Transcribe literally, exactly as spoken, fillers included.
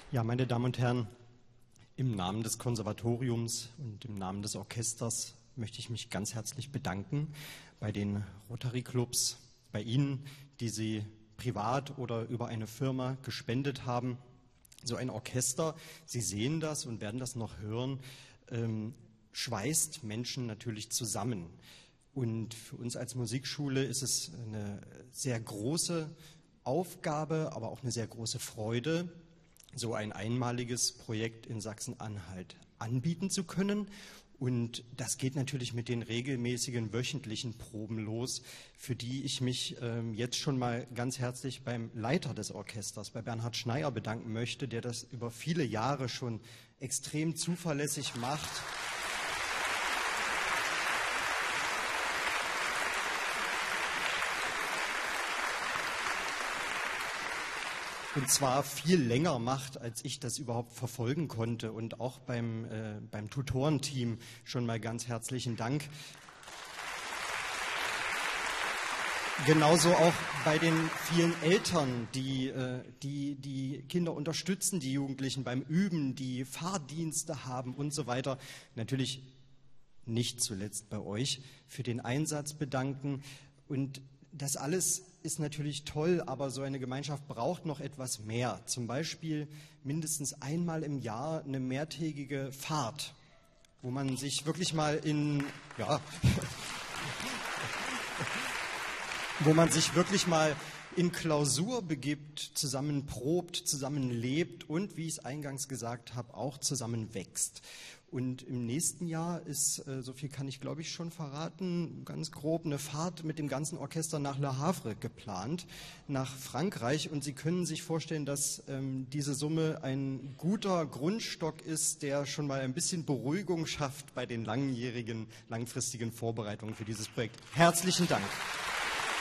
Ja, meine Damen und Herren, im Namen des Konservatoriums und im Namen des Orchesters möchte ich mich ganz herzlich bedanken bei den Rotary Clubs, bei Ihnen, die Sie privat oder über eine Firma gespendet haben. So ein Orchester, Sie sehen das und werden das noch hören, ähm, schweißt Menschen natürlich zusammen. Und für uns als Musikschule ist es eine sehr große Aufgabe, aber auch eine sehr große Freude, so ein einmaliges Projekt in Sachsen-Anhalt anbieten zu können. Und das geht natürlich mit den regelmäßigen wöchentlichen Proben los, für die ich mich ähm, jetzt schon mal ganz herzlich beim Leiter des Orchesters, bei Bernhard Schneier, bedanken möchte, der das über viele Jahre schon extrem zuverlässig macht. Und zwar viel länger macht, als ich das überhaupt verfolgen konnte. Und auch beim, äh, beim Tutorenteam schon mal ganz herzlichen Dank. Genauso auch bei den vielen Eltern, die, äh, die die Kinder unterstützen, die Jugendlichen beim Üben, die Fahrdienste haben und so weiter. Natürlich nicht zuletzt bei euch für den Einsatz bedanken. Und das alles ist natürlich toll, aber so eine Gemeinschaft braucht noch etwas mehr. Zum Beispiel mindestens einmal im Jahr eine mehrtägige Fahrt, wo man sich wirklich mal in, ja, wo man sich wirklich mal in Klausur begibt, zusammen probt, zusammen lebt und, wie ich es eingangs gesagt habe, auch zusammen wächst. Und im nächsten Jahr ist, äh, so viel kann ich glaube ich schon verraten, ganz grob eine Fahrt mit dem ganzen Orchester nach Le Havre geplant, nach Frankreich. Und Sie können sich vorstellen, dass ähm, diese Summe ein guter Grundstock ist, der schon mal ein bisschen Beruhigung schafft bei den langjährigen, langfristigen Vorbereitungen für dieses Projekt. Herzlichen Dank.